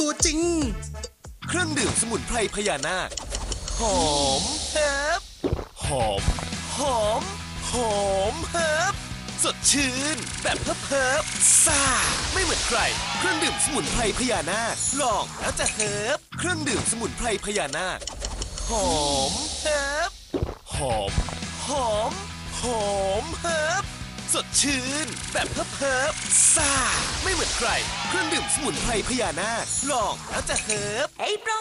ตัวจริงเครื่องดื่มสมุนไพรพญานาคหอมเฮิบหอมหอมหอมเฮิบสดชื่นแบบเฮิบซ่าไม่เหมือนใครเครื่องดื่มสมุนไพรพญานาคลองแล้วจะเฮิบเครื่องดื่มสมุนไพรพญานาคหอมเฮิบหอมหอมหอมเฮิบสดชื่นแบบเฮิบซ่าไม่เหมือนใครเครื่องดื่มสมุนไพรพญานาคลองแล้วจะเฮิบ